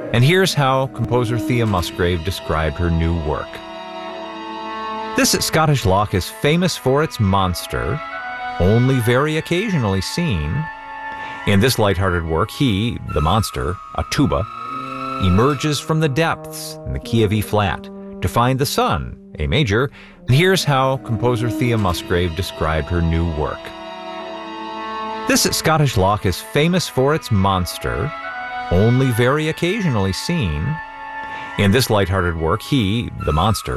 And here's how composer Thea Musgrave described her new work. This Scottish loch is famous for its monster, only very occasionally seen. In this lighthearted work, he, the monster, a tuba, emerges from the depths in the key of E flat to find the sun, A major. And here's how composer Thea Musgrave described her new work. This Scottish loch is famous for its monster, only very occasionally seen. In this lighthearted work, he, the monster,